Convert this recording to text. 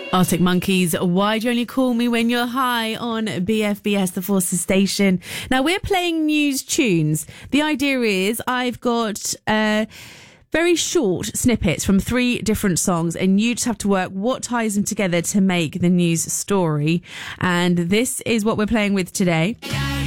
Arctic Monkeys, Why Do You Only Call Me When You're High on BFBS, the Forces station. Now, we're playing news tunes. The idea is I've got very short snippets from 3 different songs, and you just have to work what ties them together to make the news story. And this is what we're playing with today.